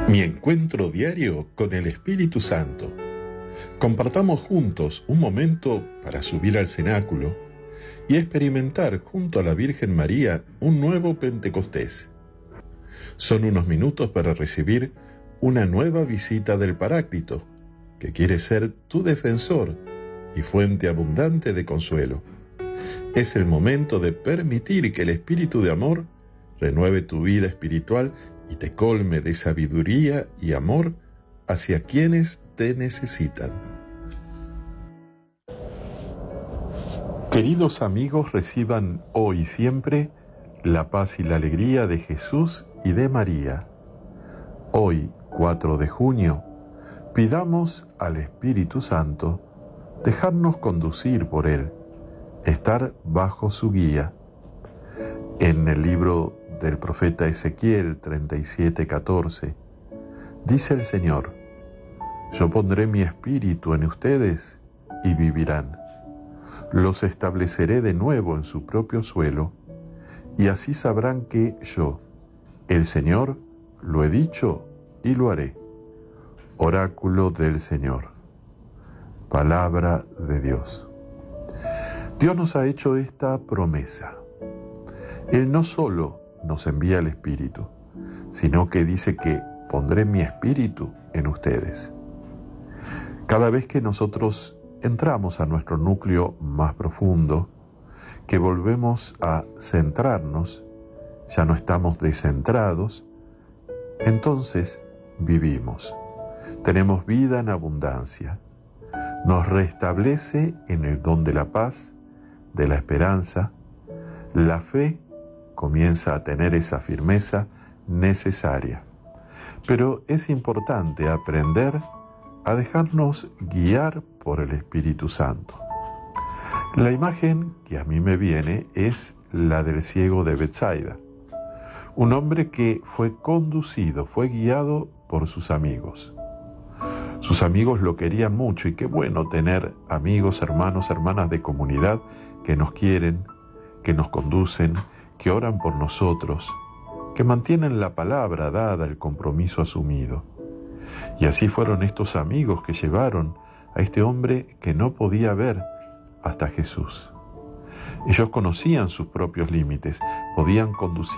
Mi encuentro diario con el Espíritu Santo. Compartamos juntos un momento para subir al cenáculo y experimentar junto a la Virgen María un nuevo Pentecostés. Son unos minutos para recibir una nueva visita del Paráclito, que quiere ser tu defensor y fuente abundante de consuelo. Es el momento de permitir que el Espíritu de amor renueve tu vida espiritual y te colme de sabiduría y amor hacia quienes te necesitan. Queridos amigos, reciban hoy y siempre la paz y la alegría de Jesús y de María. Hoy, 4 de junio, pidamos al Espíritu Santo dejarnos conducir por Él, estar bajo su guía. En el libro del profeta Ezequiel 37:14, dice el Señor: yo pondré mi espíritu en ustedes y vivirán. Los estableceré de nuevo en su propio suelo, y así sabrán que yo, el Señor, lo he dicho y lo haré. Oráculo del Señor. Palabra de Dios. Dios nos ha hecho esta promesa. Él no solo nos envía el Espíritu, sino que dice que pondré mi espíritu en ustedes. Cada vez que nosotros entramos a nuestro núcleo más profundo, que volvemos a centrarnos, ya no estamos descentrados, entonces vivimos. Tenemos vida en abundancia. Nos restablece en el don de la paz, de la esperanza. La fe comienza a tener esa firmeza necesaria. Pero es importante aprender a dejarnos guiar por el Espíritu Santo. La imagen que a mí me viene es la del ciego de Betsaida, un hombre que fue conducido, fue guiado por sus amigos. Sus amigos lo querían mucho, y qué bueno tener amigos, hermanos, hermanas de comunidad que nos quieren, que nos conducen, que oran por nosotros, que mantienen la palabra dada, el compromiso asumido. Y así fueron estos amigos que llevaron a este hombre que no podía ver hasta Jesús. Ellos conocían sus propios límites, podían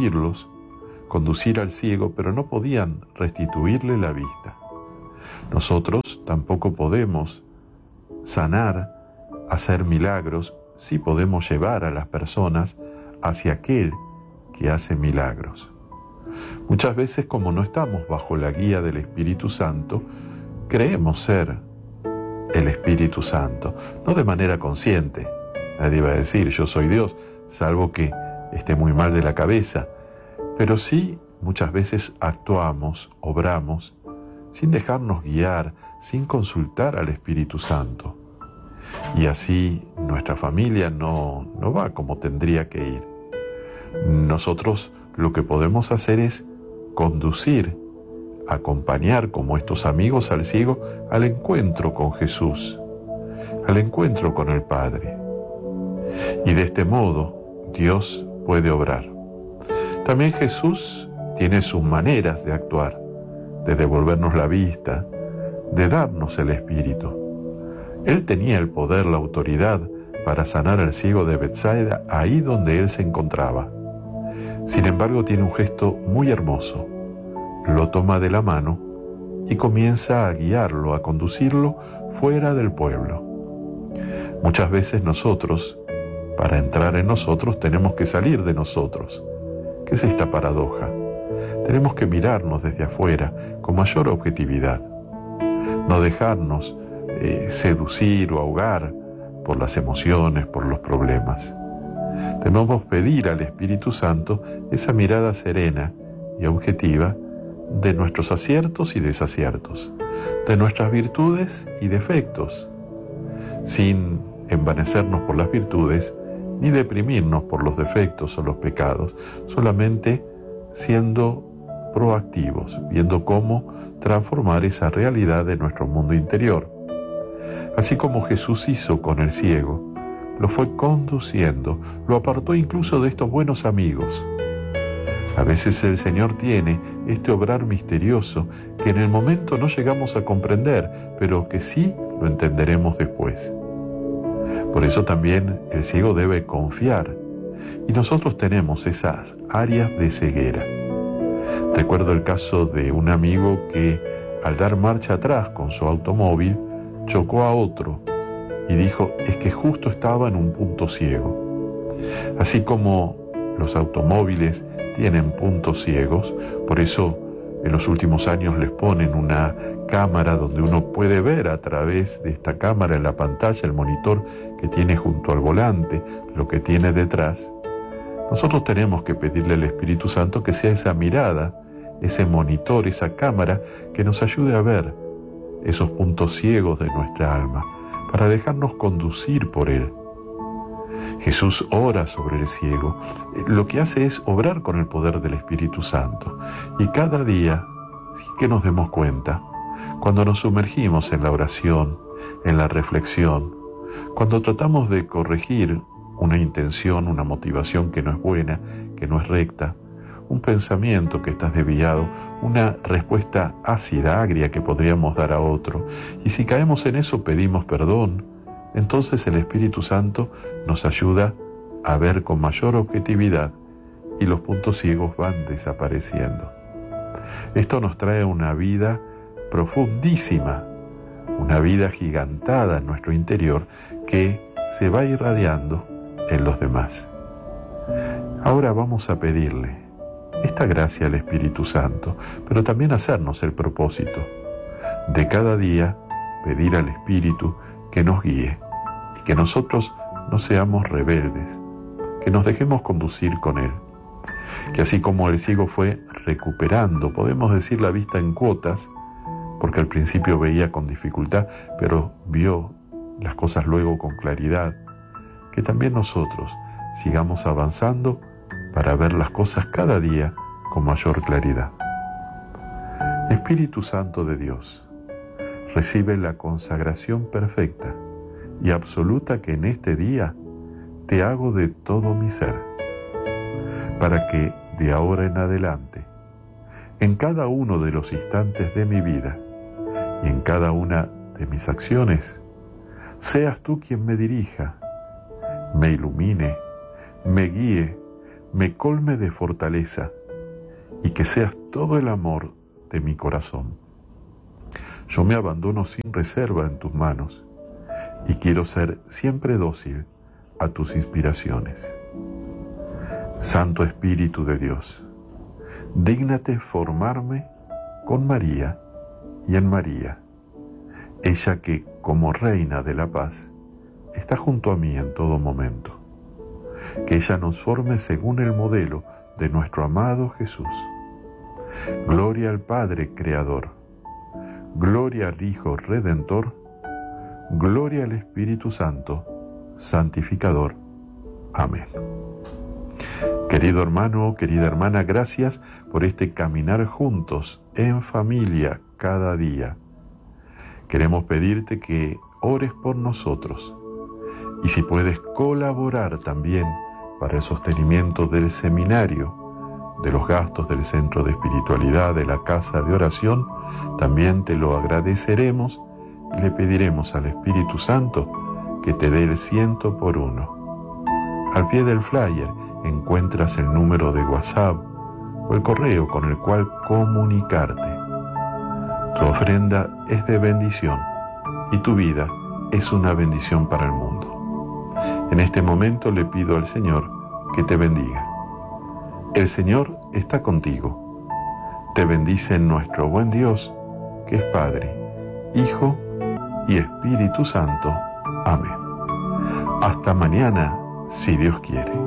conducir al ciego, pero no podían restituirle la vista. Nosotros tampoco podemos sanar, hacer milagros, sí podemos llevar a las personas hacia aquel que hace milagros. Muchas veces, como no estamos bajo la guía del Espíritu Santo, creemos ser el Espíritu Santo, no de manera consciente. Nadie va a decir yo soy Dios, salvo que esté muy mal de la cabeza, pero sí muchas veces actuamos, obramos, sin dejarnos guiar, sin consultar al Espíritu Santo. Y así nuestra familia no va como tendría que ir. Nosotros lo que podemos hacer es conducir, acompañar como estos amigos al ciego al encuentro con Jesús, al encuentro con el Padre. Y de este modo Dios puede obrar. También Jesús tiene sus maneras de actuar, de devolvernos la vista, de darnos el Espíritu. Él tenía el poder, la autoridad para sanar al ciego de Betsaida ahí donde él se encontraba. Sin embargo, tiene un gesto muy hermoso. Lo toma de la mano y comienza a guiarlo, a conducirlo fuera del pueblo. Muchas veces nosotros, para entrar en nosotros, tenemos que salir de nosotros. ¿Qué es esta paradoja? Tenemos que mirarnos desde afuera con mayor objetividad. No dejarnos seducir o ahogar por las emociones, por los problemas. Debemos pedir al Espíritu Santo esa mirada serena y objetiva de nuestros aciertos y desaciertos, de nuestras virtudes y defectos, sin envanecernos por las virtudes ni deprimirnos por los defectos o los pecados, solamente siendo proactivos, viendo cómo transformar esa realidad de nuestro mundo interior. Así como Jesús hizo con el ciego, lo fue conduciendo, lo apartó incluso de estos buenos amigos. A veces el Señor tiene este obrar misterioso que en el momento no llegamos a comprender, pero que sí lo entenderemos después. Por eso también el ciego debe confiar, y nosotros tenemos esas áreas de ceguera. Recuerdo el caso de un amigo que, al dar marcha atrás con su automóvil, chocó a otro y dijo, es que justo estaba en un punto ciego. Así como los automóviles tienen puntos ciegos, por eso en los últimos años les ponen una cámara donde uno puede ver a través de esta cámara en la pantalla, el monitor que tiene junto al volante, lo que tiene detrás. Nosotros tenemos que pedirle al Espíritu Santo que sea esa mirada, ese monitor, esa cámara que nos ayude a ver esos puntos ciegos de nuestra alma, para dejarnos conducir por Él. Jesús ora sobre el ciego. Lo que hace es obrar con el poder del Espíritu Santo. Y cada día, sin que nos demos cuenta, cuando nos sumergimos en la oración, en la reflexión, cuando tratamos de corregir una intención, una motivación que no es buena, que no es recta, un pensamiento que está desviado, una respuesta ácida, agria que podríamos dar a otro, y si caemos en eso pedimos perdón, entonces el Espíritu Santo nos ayuda a ver con mayor objetividad y los puntos ciegos van desapareciendo. Esto nos trae una vida profundísima, una vida gigantada en nuestro interior que se va irradiando en los demás. Ahora vamos a pedirle esta gracia al Espíritu Santo, pero también hacernos el propósito de cada día pedir al Espíritu que nos guíe y que nosotros no seamos rebeldes, que nos dejemos conducir con Él, que así como el ciego fue recuperando, podemos decir, la vista en cuotas, porque al principio veía con dificultad, pero vio las cosas luego con claridad, que también nosotros sigamos avanzando para ver las cosas cada día con mayor claridad. Espíritu Santo de Dios, recibe la consagración perfecta y absoluta que en este día te hago de todo mi ser, para que de ahora en adelante, en cada uno de los instantes de mi vida y en cada una de mis acciones, seas tú quien me dirija, me ilumine, me guíe, me colme de fortaleza y que seas todo el amor de mi corazón. Yo me abandono sin reserva en tus manos y quiero ser siempre dócil a tus inspiraciones. Santo Espíritu de Dios, dígnate formarme con María y en María, ella que, como Reina de la Paz, está junto a mí en todo momento. Que ella nos forme según el modelo de nuestro amado Jesús. Gloria al Padre Creador, gloria al Hijo Redentor, gloria al Espíritu Santo, Santificador. Amén. Querido hermano, querida hermana, gracias por este caminar juntos en familia cada día. Queremos pedirte que ores por nosotros y si puedes colaborar también para el sostenimiento del seminario, de los gastos del centro de espiritualidad, de la casa de oración, también te lo agradeceremos y le pediremos al Espíritu Santo que te dé el 100 por 1. Al pie del flyer encuentras el número de WhatsApp o el correo con el cual comunicarte. Tu ofrenda es de bendición y tu vida es una bendición para el mundo. En este momento le pido al Señor que te bendiga. El Señor está contigo. Te bendice nuestro buen Dios, que es Padre, Hijo y Espíritu Santo. Amén. Hasta mañana, si Dios quiere.